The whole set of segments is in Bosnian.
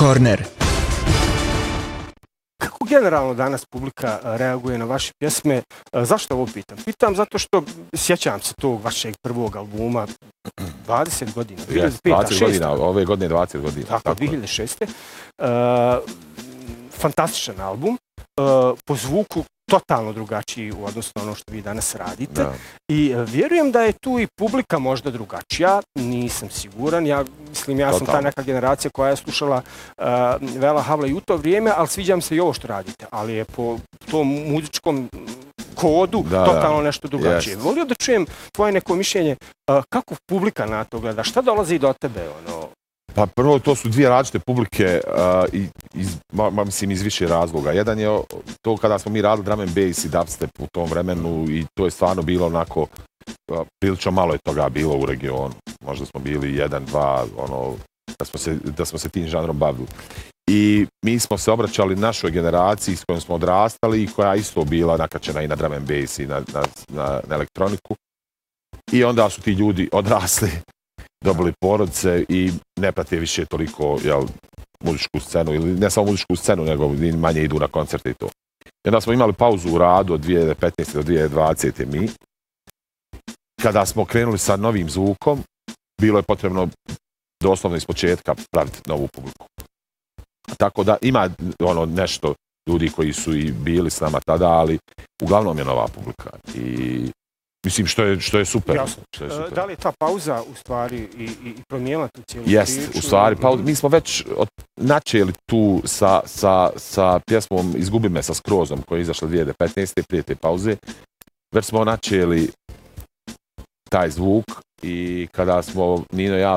Corner. Kako generalno danas publika reaguje na vaše pjesme? Zašto ovo pitam? Pitam zato što sjećam se tog vašeg prvog albuma 20 godina. 20 godina, ove godine 20 godina. Tako, 2006. Fantastičan album. Po zvuku totalno drugačiji u odnosu na ono što vi danas radite. Da. I vjerujem da je tu i publika možda drugačija, nisam siguran. Ja sam ta neka generacija koja je slušala Vela Havla i u to vrijeme, ali sviđam se i ovo što radite. Ali je po tom muzičkom kodu totalno nešto drugačije. Volio da čujem tvoje neko mišljenje, kako publika na to gleda, šta dolazi do tebe? Pa prvo, to su dvije različite publike mislim iz više razloga. Jedan je to kada smo mi radili drum and bass i dubstep u tom vremenu i to je stvarno bilo onako, prilično malo je toga bilo u regionu. Možda smo bili 1, 2, da smo se tim žanrom bavili. I mi smo se obraćali našoj generaciji s kojom smo odrastali i koja isto bila nakačena i na drum and bass i na elektroniku. I onda su ti ljudi odrasli, dobili porodice i ne prate više toliko muzičku scenu, ili ne samo muzičku scenu, nego manje idu na koncerte i to. I onda smo imali pauzu u radu od 2015. do 2020. mi. Kada smo krenuli sa novim zvukom, bilo je potrebno doslovno iz početka praviti novu publiku. Tako da ima nešto ljudi koji su i bili s nama tada, ali uglavnom je nova publika. I mislim, što je super. Jasno. Da li je ta pauza u stvari i promijenila tu cijelu priču? Jest, u stvari pauza. Mi smo već načeli tu sa pjesmom Izgubi me sa Skrozom, koja je izašla 2015. prije te pauze. Već smo načeli taj zvuk i kada smo, Nino i ja,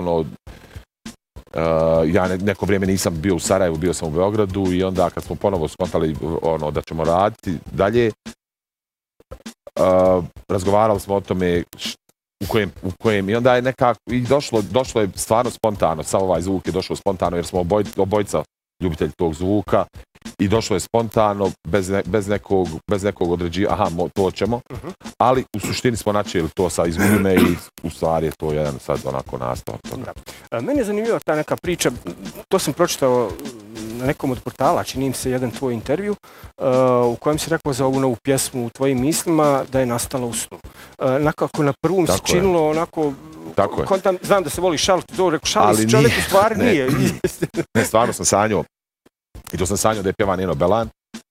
ja neko vrijeme nisam bio u Sarajevu, bio sam u Beogradu i onda kad smo ponovo skontali da ćemo raditi dalje, razgovarali smo o tome u kojem i onda je nekako i došlo je stvarno spontano, samo ovaj zvuk je došao spontano jer smo obojica ljubitelji tog zvuka i došlo je spontano bez nekog određivanja, to ćemo, ali u suštini smo načeli to sa Izgubi me i u stvari je to jedan sad onako nastavak toga. Meni je zanimljiva ta neka priča, to sam pročitao na nekom od portala, čini mi se jedan tvoj intervju u kojem si rekao za ovu novu pjesmu u tvojim mislima da je nastala u snu. Nekako na prvom se činilo onako, znam da se voli šaliti, rekao šali se čovjek, u stvari nije. Ne, stvarno sam sanjao. I to sam sanjao da je pjeva Neno Belan.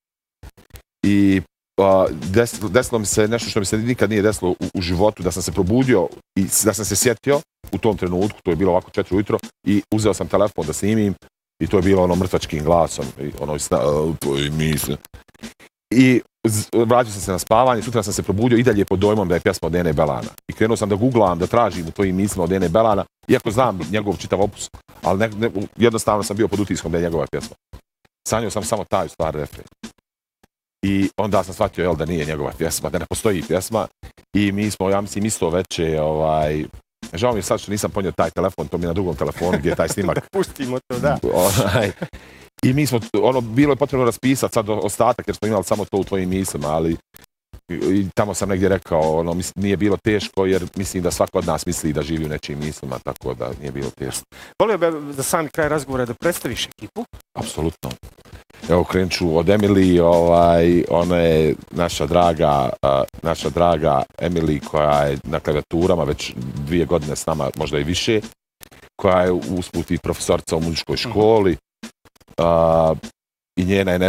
I desilo mi se nešto što mi se nikad nije desilo u životu, da sam se probudio i da sam se sjetio u tom trenutku, to je bilo ovako 4 ujutro, i uzeo sam telefon da snimim i to je bilo mrtvačkim glasom, I vraćao sam se na spavanje, sutra sam se probudio i dalje pod dojmom da je pjesma od Nene Belana. I krenuo sam da googlam, da tražim u tvojim mislima od Nene Belana, iako znam njegov čitav opus, ali jednostavno sam bio pod utiskom da je njegova pjesma. Sanjao sam samo taj stvar refren. I onda sam shvatio da nije njegova pjesma, da ne postoji pjesma. I mi smo, ja mislim, isto veće, žao mi je sad što nisam ponio taj telefon, to mi je na drugom telefonu gdje je taj snimak. Da pustimo to, da. I mi smo, bilo je potrebno raspisati sad ostatak jer smo imali samo to u tvojim mislima, ali i tamo sam negdje rekao, nije bilo teško jer mislim da svako od nas misli da živi u nečijim mislima, tako da nije bilo teško. Volio bi za sami kraj razgovora da predstaviš ekipu? Apsolutno. Evo, krenut ću od Emily, ona je naša draga Emily koja je na klavijaturama već 2 godine s nama, možda i više, koja je usput i profesorica u muzičkoj školi. I njena energija